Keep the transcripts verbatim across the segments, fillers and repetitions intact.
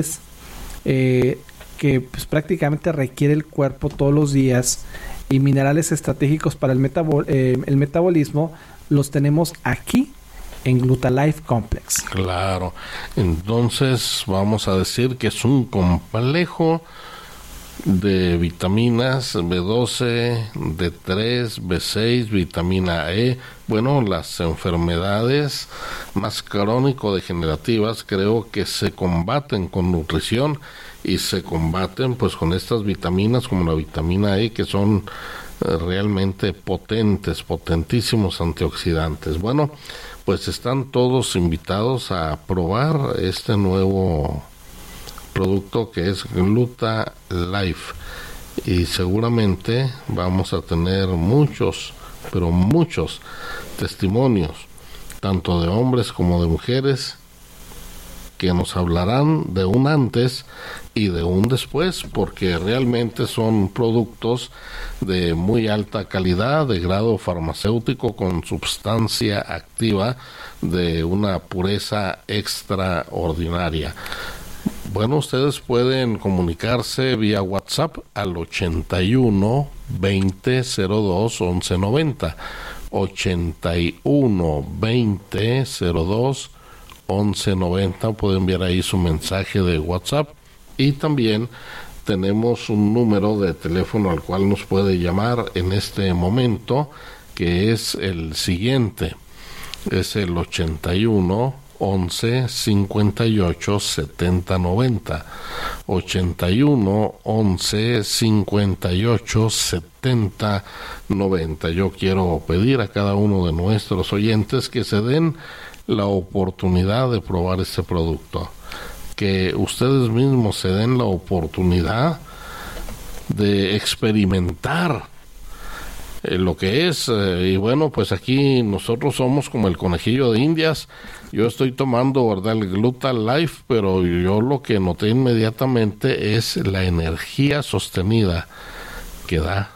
eh, que pues, prácticamente requiere el cuerpo todos los días y minerales estratégicos para el, metabol- eh, el metabolismo, los tenemos aquí en Glutalife Complex. Claro, entonces vamos a decir que es un complejo de vitaminas B doce, D tres, B seis, vitamina E. Bueno, las enfermedades más crónico-degenerativas creo que se combaten con nutrición y se combaten pues con estas vitaminas como la vitamina E, que son eh, realmente potentes, potentísimos antioxidantes. Bueno, pues están todos invitados a probar este nuevo producto que es Glutalife, y seguramente vamos a tener muchos, pero muchos testimonios, tanto de hombres como de mujeres, que nos hablarán de un antes y de un después, porque realmente son productos de muy alta calidad, de grado farmacéutico, con sustancia activa de una pureza extraordinaria. Bueno, ustedes pueden comunicarse vía WhatsApp al ochenta y uno, veinte, cero dos, once noventa, ochenta y uno, veinte, cero dos, once noventa. Puede enviar ahí su mensaje de WhatsApp, y también tenemos un número de teléfono al cual nos puede llamar en este momento, que es el siguiente, es el ochenta y uno, once, cincuenta y ocho, setenta, noventa, ochenta y uno, once, cincuenta y ocho, setenta, noventa. Yo quiero pedir a cada uno de nuestros oyentes que se den la oportunidad de probar este producto, que ustedes mismos se den la oportunidad de experimentar eh, lo que es, eh, y bueno, pues aquí nosotros somos como el conejillo de Indias. Yo estoy tomando, ¿verdad?, el Glutalife, pero yo lo que noté inmediatamente es la energía sostenida que da.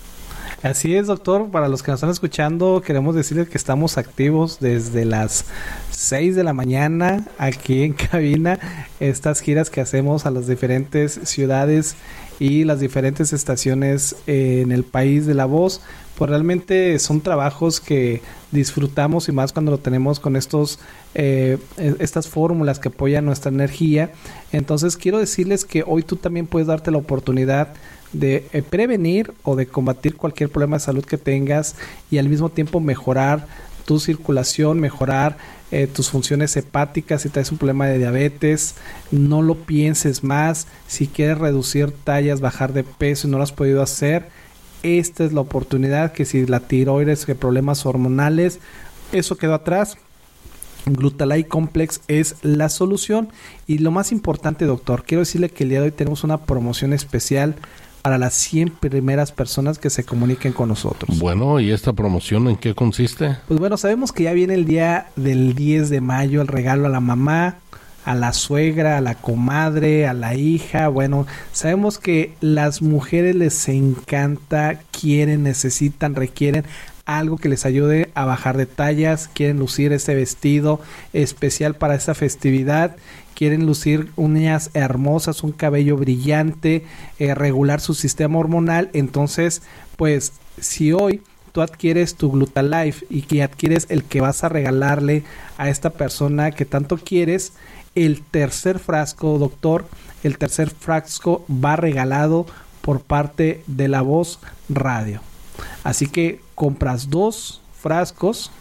Así es, doctor. Para los que nos están escuchando, queremos decirles que estamos activos desde las seis de la mañana aquí en cabina. Estas giras que hacemos a las diferentes ciudades y las diferentes estaciones eh, en el país de La Voz, pues realmente son trabajos que disfrutamos, y más cuando lo tenemos con estos eh, estas fórmulas que apoyan nuestra energía. Entonces quiero decirles que hoy tú también puedes darte la oportunidad de eh, prevenir o de combatir cualquier problema de salud que tengas, y al mismo tiempo mejorar tu circulación, mejorar eh, tus funciones hepáticas. Si traes un problema de diabetes, no lo pienses más. Si quieres reducir tallas, bajar de peso y no lo has podido hacer, esta es la oportunidad. Que si la tiroides, que problemas hormonales, eso quedó atrás, Glutalife Complex es la solución. Y lo más importante, doctor, quiero decirle que el día de hoy tenemos una promoción especial para las cien primeras personas que se comuniquen con nosotros. Bueno, ¿y esta promoción en qué consiste? Pues bueno, sabemos que ya viene el día del diez de mayo, el regalo a la mamá, a la suegra, a la comadre, a la hija. Bueno, sabemos que las mujeres les encanta, quieren, necesitan, requieren algo que les ayude a bajar de tallas, quieren lucir ese vestido especial para esta festividad, quieren lucir uñas hermosas, un cabello brillante, eh, regular su sistema hormonal. Entonces, pues, si hoy tú adquieres tu Glutalife y que adquieres el que vas a regalarle a esta persona que tanto quieres, el tercer frasco, doctor, el tercer frasco va regalado por parte de La Voz Radio. Así que compras dos frascos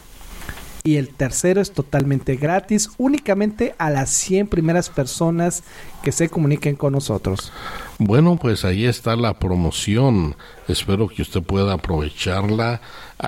y el tercero es totalmente gratis, únicamente a las cien primeras personas que se comuniquen con nosotros. Bueno, pues ahí está la promoción. Espero que usted pueda aprovecharla